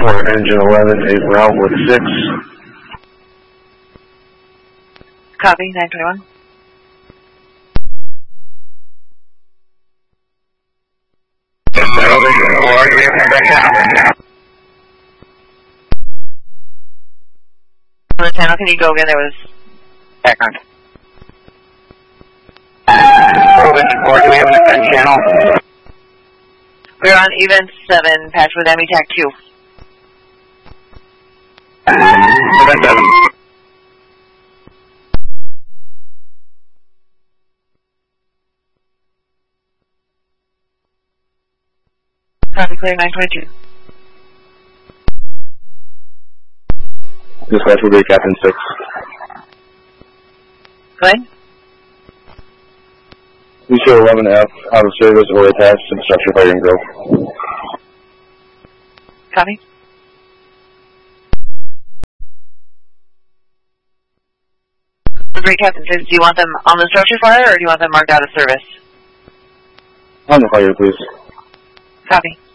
for engine 11, 8 route with 6. Copy, 921. On the channel, can you go again? There was background. Do we have an ascent channel? We're on event 7, patch with METAC 2. Event 7. Copy, clear, 922. Dispatch will be Captain 6. Go ahead. We show 11F out of service or attached to the structure fighting growth. Copy. Great, Captain 6, do you want them on the structure fire or do you want them marked out of service? On the fire, please. Copy.